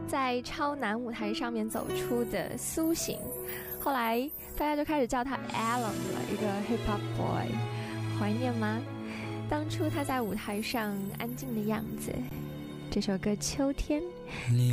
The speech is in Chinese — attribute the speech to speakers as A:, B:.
A: 在超男舞台上面走出的苏醒，后来大家就开始叫他 Alan 了，一个 hip hop boy。怀念吗？当初他在舞台上安静的样子。这首歌《秋天》